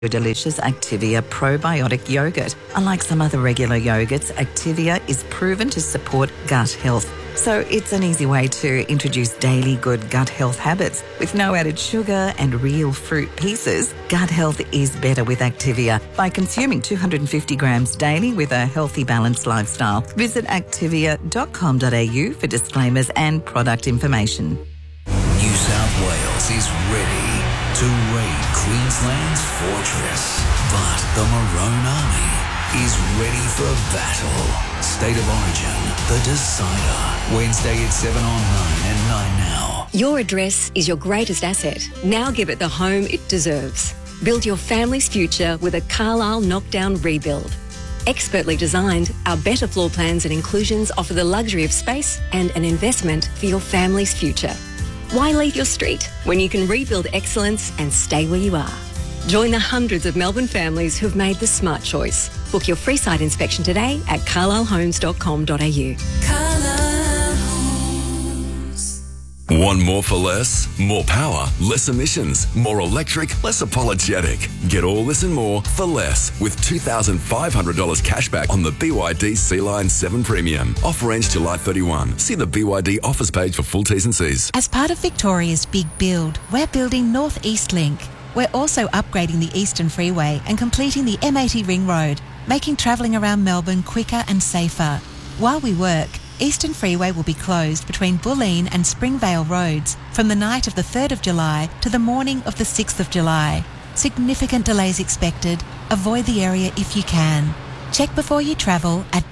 Your delicious Activia probiotic yogurt. Unlike some other regular yogurts, Activia is proven to support gut health. So it's an easy way to introduce daily good gut health habits. With no added sugar and real fruit pieces, gut health is better with Activia by consuming 250 grams daily with a healthy, balanced lifestyle. Visit activia.com.au for disclaimers and product information. New South Wales is ready to raid Queensland's fortress, but the Maroon Army is ready for battle. State of Origin, the decider. Wednesday at 7 on 9 and 9 now. Your address is your greatest asset. Now give it the home it deserves. Build your family's future with a Carlisle knockdown rebuild. Expertly designed, our better floor plans and inclusions offer the luxury of space and an investment for your family's future. Why leave your street when you can rebuild excellence and stay where you are? Join the hundreds of Melbourne families who've made the smart choice. Book your free site inspection today at carlislehomes.com.au. Carlisle Homes. Want more for less? More power, less emissions, more electric, less apologetic. Get all this and more for less with $2,500 cashback on the BYD Sea-Line 7 Premium. Offer ends July 31. See the BYD offers page for full T's and C's. As part of Victoria's Big Build, we're building North East Link. We're also upgrading the Eastern Freeway and completing the M80 Ring Road, making travelling around Melbourne quicker and safer. While we work, Eastern Freeway will be closed between Bulleen and Springvale roads from the night of the 3rd of July to the morning of the 6th of July. Significant delays expected. Avoid the area if you can. Check before you travel at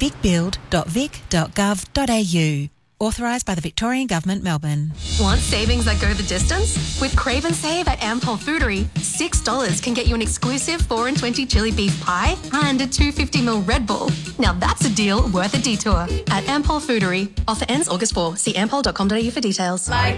bigbuild.vic.gov.au. Authorised by the Victorian Government, Melbourne. Want savings that go the distance? With Crave and Save at Ampol Foodery, $6 can get you an exclusive 4 and 20 chili beef pie and a 250ml Red Bull. Now that's a deal worth a detour. At Ampol Foodery. Offer ends August 4. See ampol.com.au for details. Like